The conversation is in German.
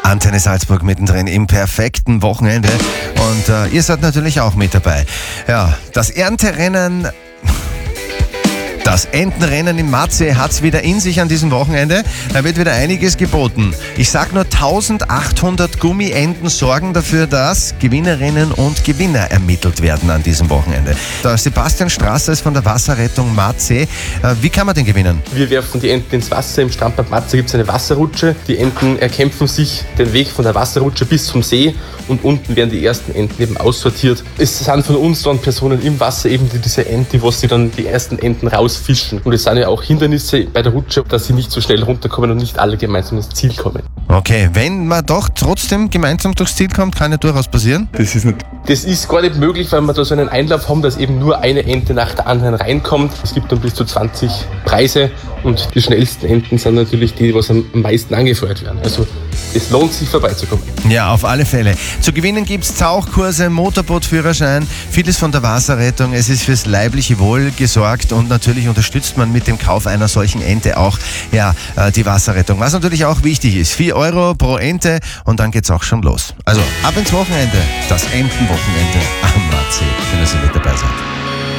Antenne Salzburg mittendrin im perfekten Wochenende und ihr seid natürlich auch mit dabei. Ja, das Ernterennen... Das Entenrennen in Matzee hat's wieder in sich an diesem Wochenende. Da wird wieder einiges geboten. Ich sag nur 1800 Gummienten sorgen dafür, dass Gewinnerinnen und Gewinner ermittelt werden an diesem Wochenende. Der Sebastian Strasser ist von der Wasserrettung Matzee. Wie kann man denn gewinnen? Wir werfen die Enten ins Wasser. Im Standort Matzee gibt es eine Wasserrutsche. Die Enten erkämpfen sich den Weg von der Wasserrutsche bis zum See und unten werden die ersten Enten eben aussortiert. Es sind von uns dann Personen im Wasser eben diese Enten, wo sie dann die ersten Enten rausfischen. Und es sind ja auch Hindernisse bei der Rutsche, dass sie nicht so schnell runterkommen und nicht alle gemeinsam ins Ziel kommen. Okay, wenn man doch trotzdem gemeinsam durchs Ziel kommt, kann ja durchaus passieren. Das ist gar nicht möglich, weil wir da so einen Einlauf haben, dass eben nur eine Ente nach der anderen reinkommt. Es gibt dann bis zu 20 Preise und die schnellsten Enten sind natürlich die, die am meisten angefeuert werden. Also es lohnt sich vorbeizukommen. Ja, auf alle Fälle. Zu gewinnen gibt es Tauchkurse, Motorbootführerschein, vieles von der Wasserrettung. Es ist fürs leibliche Wohl gesorgt und natürlich unterstützt man mit dem Kauf einer solchen Ente auch die Wasserrettung. Was natürlich auch wichtig ist, 4 Euro pro Ente und dann geht's auch schon los. Also ab ins Wochenende, das Entenwochenende am Matzee. Schön, dass ihr mit dabei seid.